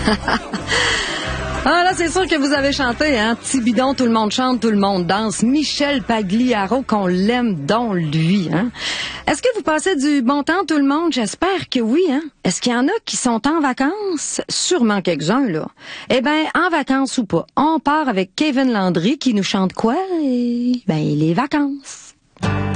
Ah là, c'est sûr que vous avez chanté, hein? Petit bidon, tout le monde chante, tout le monde danse. Michel Pagliaro, qu'on l'aime dans lui, hein? Est-ce que vous passez du bon temps, tout le monde? J'espère que oui, hein? Est-ce qu'il y en a qui sont en vacances? Sûrement quelques-uns, là. Eh ben, en vacances ou pas, on part avec Kevin Landry qui nous chante quoi? Ben, les vacances.